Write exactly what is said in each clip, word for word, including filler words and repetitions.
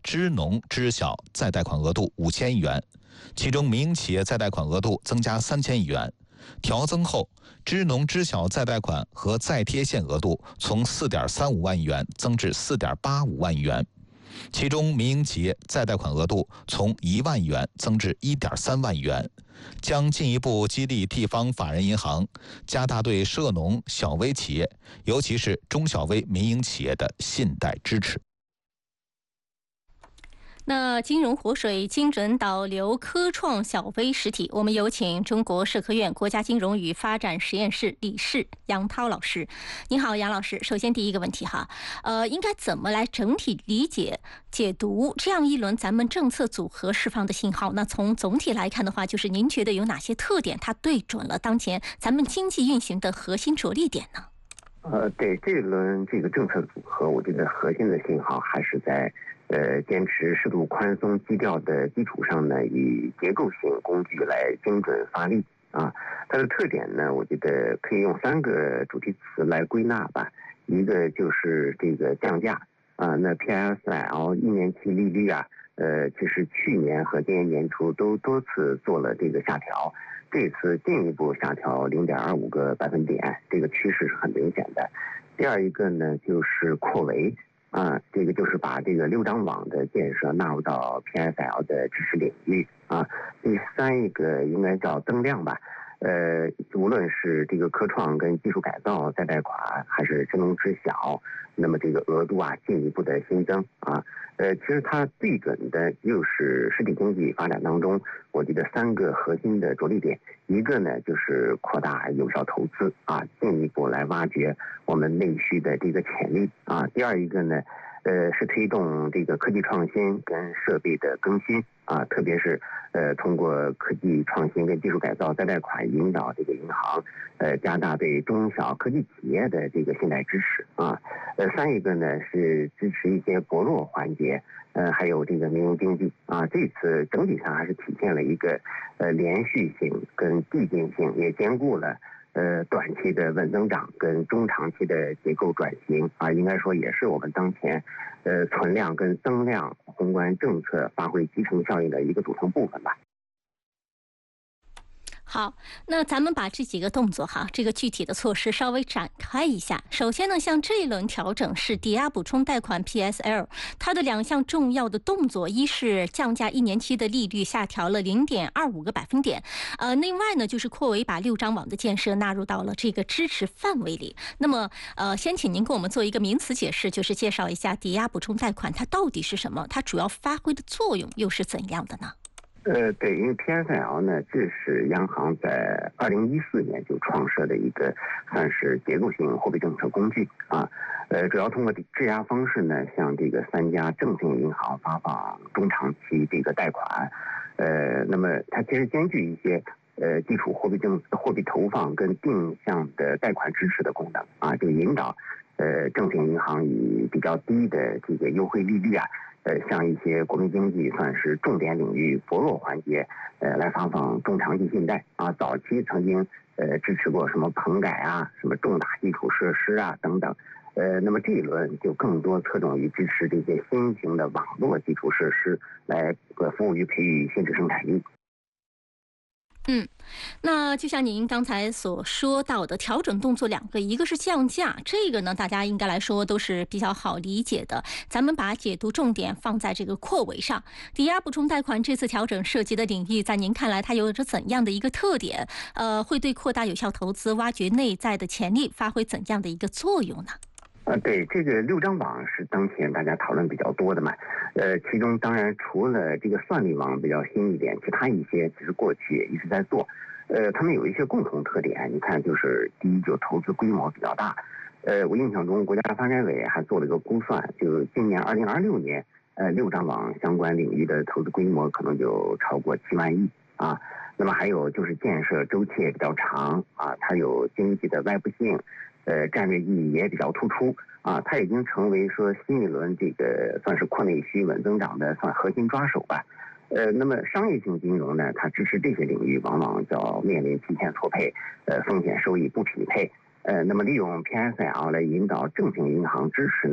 支农支小再贷款额度五千亿元，其中民营企业再贷款额度增加三千亿元。调增后，支农支小再贷款和再贴现额度从四点三五万亿元增至四点八五万亿元，其中民营企业再贷款额度从一万亿元增至一点三万亿元，将进一步激励地方法人银行，加大对涉农小微企业，尤其是中小微民营企业的信贷支持。 那金融活水精准导流科创小微实体，我们有请中国社科院国家金融与发展实验室理事杨涛老师。你好，杨老师。首先第一个问题哈，呃，应该怎么来整体理解解读这样一轮咱们政策组合释放的信号？那从总体来看的话，就是您觉得有哪些特点它对准了当前咱们经济运行的核心着力点呢？ 呃，对这一轮这个政策组合，我觉得核心的信号还是在呃坚持适度宽松基调的基础上呢，以结构性工具来精准发力啊。它的特点呢，我觉得可以用三个主题词来归纳吧。一个就是这个降价啊，那 P S L 一年期利率啊，呃，其实去年和今年年初都多次做了这个下调。这次进一步下调零点二五个百分点，这个趋势是很明显的。第二一个呢，就是扩围啊，这个就是把这个六张网的建设纳入到 P S L 的支持领域啊。第三一个应该叫增量吧，呃，无论是这个科创跟技术改造再贷款，还是支农支小，那么这个额度啊进一步的新增啊。呃，其实它对准的就是实体经济发展当中，我觉得三个核心的着力点，一个呢就是扩大有效投资啊，进一步来挖掘我们内需的这个潜力啊。第二一个呢，呃，是推动这个科技创新跟设备的更新啊，特别是呃通过科技创新跟技术改造再贷款引导这个银行呃加大对中小科技企业的这个信贷支持啊。呃，三一个呢是支持一些薄弱环节，呃，还有这个民营经济啊。这次整体上还是体现了一个呃连续性跟递进性，也兼顾了呃短期的稳增长跟中长期的结构转型啊。应该说也是我们当前呃存量跟增量宏观政策发挥集成效应的一个组成部分吧。 好，那咱们把这几个动作哈，这个具体的措施稍微展开一下。首先呢，像这一轮调整是抵押补充贷款 P S L， 它的两项重要的动作，一是降价一年期的利率下调了零点二五个百分点，呃，另外呢就是扩围把六张网的建设纳入到了这个支持范围里。那么，呃，先请您给我们做一个名词解释，就是介绍一下抵押补充贷款它到底是什么，它主要发挥的作用又是怎样的呢？ 呃，对，因为 P S L 呢，这是央行在二零一四年就创设的一个算是结构性货币政策工具啊。呃，主要通过质押方式呢，向这个三家正性银行发放中长期这个贷款。呃，那么它其实兼具一些呃基础货币政货币投放跟定向的贷款支持的功能啊，就引导呃正性银行以比较低的这个优惠利率啊。呃，像一些国民经济算是重点领域薄弱环节，呃，来发放中长期信贷啊。早期曾经呃支持过什么棚改啊、什么重大基础设施啊等等，呃，那么这一轮就更多侧重于支持这些新型的网络基础设施，来呃服务于培育新质生产力。 嗯，那就像您刚才所说到的，调整动作两个，一个是降价，这个呢大家应该来说都是比较好理解的。咱们把解读重点放在这个扩围上，抵押补充贷款这次调整涉及的领域，在您看来它有着怎样的一个特点？呃，会对扩大有效投资、挖掘内在的潜力发挥怎样的一个作用呢？ 啊，对，这个六张网是当前大家讨论比较多的嘛，呃，其中当然除了这个算力网比较新一点，其他一些其实过去也一直在做，呃，他们有一些共同特点，你看就是第一就投资规模比较大，呃，我印象中国家发改委还做了一个估算，就今年二零二六年，呃，六张网相关领域的投资规模可能就超过七万亿啊。那么还有就是建设周期也比较长啊，它有经济的外部性。呃，战略意义也比较突出啊，它已经成为说新一轮这个算是扩内需稳增长的算核心抓手吧。呃，那么商业性金融呢，它支持这些领域往往叫面临提前错配，呃，风险收益不匹配。呃，那么利用 P S L 来引导正性银行支持呢，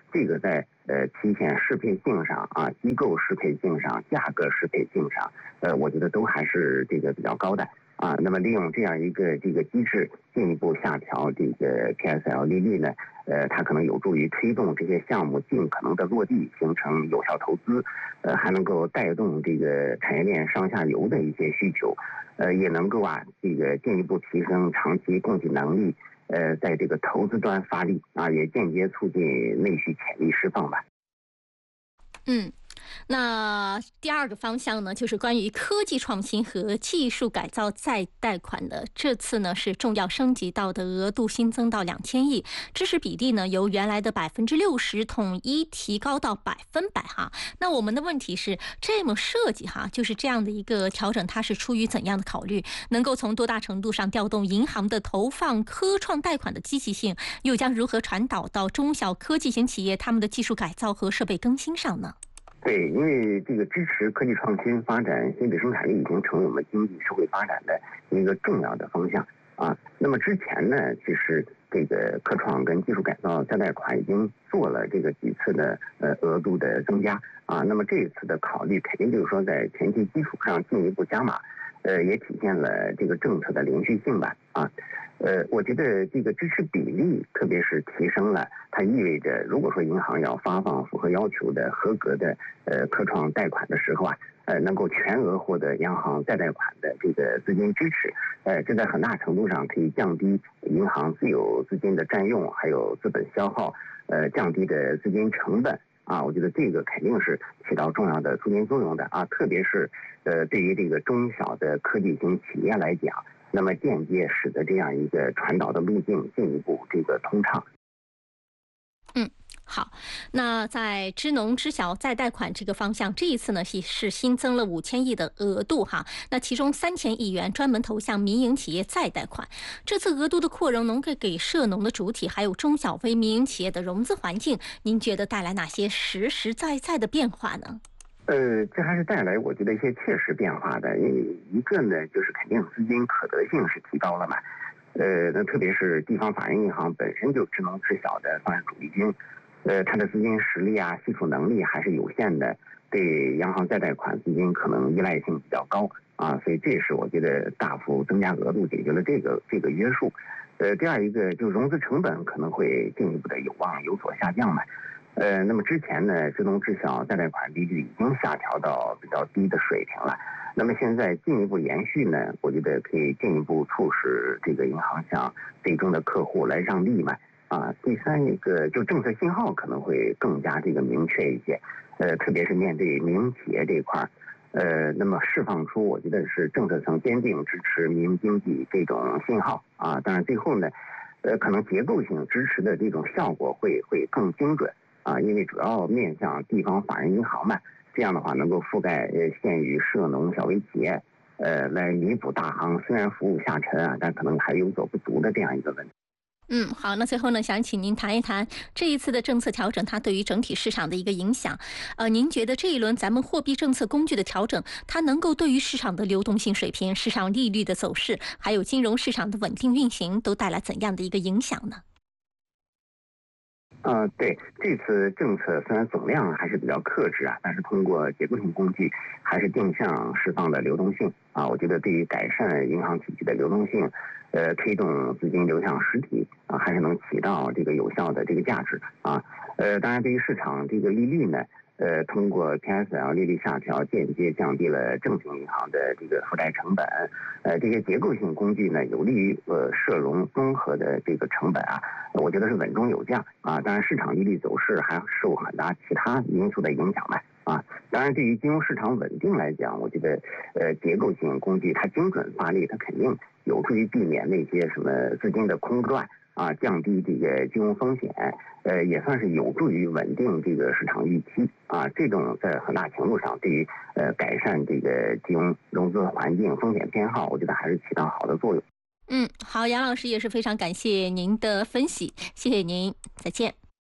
这个在呃期限适配性上啊、机构适配性上、价格适配性上，呃，我觉得都还是这个比较高的啊。那么利用这样一个这个机制，进一步下调这个 P S L 利率呢，呃，它可能有助于推动这些项目尽可能的落地，形成有效投资，呃，还能够带动这个产业链上下游的一些需求，呃，也能够啊这个进一步提升长期供给能力。呃，在这个投资端发力啊，也间接促进内需潜力释放吧。 嗯。那第二个方向呢，就是关于科技创新和技术改造再贷款的。这次呢是重要升级到的额度新增到两千亿，支持比例呢由原来的百分之六十统一提高到百分百哈。那我们的问题是，这么设计哈，就是这样的一个调整，它是出于怎样的考虑？能够从多大程度上调动银行的投放科创贷款的积极性，又将如何传导到中小科技型企业他们的技术改造和设备更新上呢？ 对，因为这个支持科技创新发展新质生产力已经成为我们经济社会发展的一个重要的方向啊。那么之前呢，其实这个科创跟技术改造再贷款已经做了这个几次的呃额度的增加啊。那么这一次的考虑肯定就是说在前期基础上进一步加码，呃，也体现了这个政策的连续性吧啊。呃，我觉得这个支持比例，特别是提升了，它意味着，如果说银行要发放符合要求的合格的呃科创贷款的时候啊，呃，能够全额获得央行再贷款的这个资金支持，呃，这在很大程度上可以降低银行自有资金的占用，还有资本消耗，呃，降低的资金成本啊，我觉得这个肯定是起到重要的促进作用的啊，特别是呃，对于这个中小的科技型企业来讲。那么间接使得这样一个传导的路径进一步这个通畅。 嗯，好，那在支农支小再贷款这个方向，这一次呢是新增了五千亿的额度哈，那其中三千亿元专门投向民营企业再贷款。这次额度的扩容能够给涉农的主体还有中小微民营企业的融资环境，您觉得带来哪些实实在在的变化呢？ 呃，这还是带来我觉得一些切实变化的。一个呢，就是肯定资金可得性是提高了嘛。呃，那特别是地方法人银行本身就支农支小的算是主力军，呃，它的资金实力啊、系数能力还是有限的，对央行再贷款资金可能依赖性比较高啊，所以这是我觉得大幅增加额度解决了这个这个约束。呃，第二一个就融资成本可能会进一步的有望有所下降嘛。呃，那么之前呢，支农支小再贷款利率已经下调到比较低的水平了。那么现在进一步延续呢，我觉得可以进一步促使这个银行向最终的客户来让利嘛。啊，第三一个就政策信号可能会更加这个明确一些。呃，特别是面对民营企业这一块，呃，那么释放出我觉得是政策层坚定支持民营经济这种信号啊。当然最后呢，呃，可能结构性支持的这种效果会会更精准。啊，因为主要面向地方法人银行嘛，这样的话能够覆盖呃县域涉农小微企业，呃，来弥补大行虽然服务下沉啊，但可能还有所不足的这样一个问题。 嗯，好，那最后呢，想请您谈一谈这一次的政策调整，它对于整体市场的一个影响。呃，您觉得这一轮咱们货币政策工具的调整，它能够对于市场的流动性水平、市场利率的走势，还有金融市场的稳定运行，都带来怎样的一个影响呢？ 呃，对，这次政策虽然总量还是比较克制啊，但是通过结构性工具，还是定向释放了流动性啊。我觉得对于改善银行体系的流动性，呃，推动资金流向实体啊，还是能起到这个有效的这个价值啊。呃，当然对于市场这个利率呢，呃，通过 P S L 利率下调，间接降低了正经银行的这个负债成本。呃，这些结构性工具呢，有利于呃涉融综合的这个成本啊，我觉得是稳中有降啊。当然，市场利率走势还受很大其他因素的影响吧啊。当然，对于金融市场稳定来讲，我觉得呃结构性工具它精准发力，它肯定有助于避免那些什么资金的空转。啊，降低这个金融风险，呃，也算是有助于稳定这个市场预期啊。这种在很大程度上对于呃改善这个金融融资环境风险偏好，我觉得还是起到好的作用。 嗯，好，杨老师也是非常感谢您的分析，谢谢您，再见。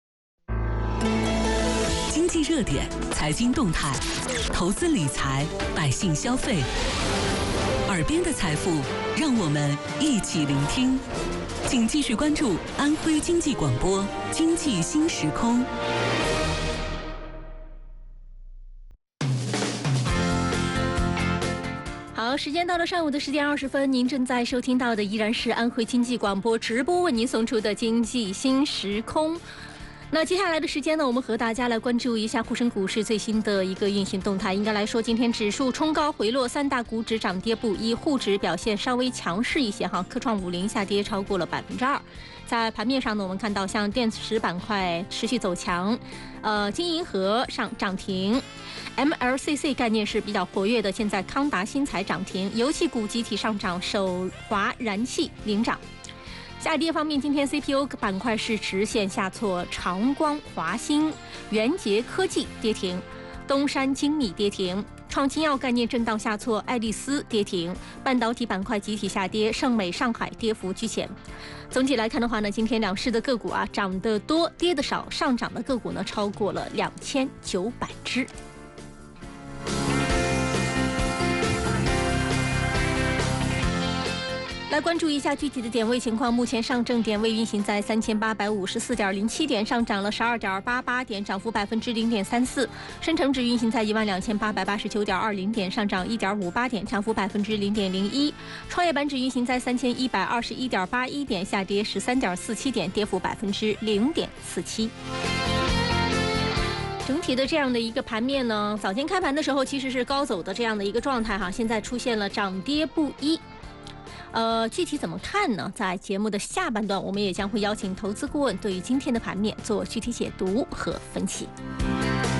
经济热点、财经动态、投资理财、百姓消费。二耳边的财富，让我们一起聆听。请继续关注安徽经济广播《经济新时空》。 好，时间到了上午的十点二十分，您正在收听到的依然是安徽经济广播直播为您送出的《经济新时空》。那接下来的时间呢，我们和大家来关注一下沪深股市最新的一个运行动态。应该来说，今天指数冲高回落，三大股指涨跌不一，沪指表现稍微强势一些哈，科创五零下跌超过了百分之二。在盘面上呢，我们看到像电池板块持续走强，呃，金银河上涨停。M L C C 概念是比较活跃的，现在康达新材涨停，油气股集体上涨，首华燃气领涨。下跌方面，今天 C P O 板块是直线下挫，长光、华兴、元捷科技跌停，东山精密跌停，创新药概念震荡下挫，爱丽丝跌停，半导体板块集体下跌，盛美、上海跌幅居前。总体来看的话呢，今天两市的个股啊涨得多，跌得少，上涨的个股呢超过了两千九百只。来关注一下具体的点位情况。目前上证点位运行在三千八百五十四点零七点，上涨了十二点八八点，涨幅百分之零点三四。深成指运行在一万两千八百八十九点二零点，上涨一点五八点，涨幅百分之零点零一。创业板指运行在三千一百二十一点八一点，下跌十三点四七点，跌幅百分之零点四七。整体的这样的一个盘面呢，早间开盘的时候其实是高走的这样的一个状态哈，现在出现了涨跌不一。呃，具体怎么看呢？在节目的下半段，我们也将会邀请投资顾问对于今天的盘面做具体解读和分析。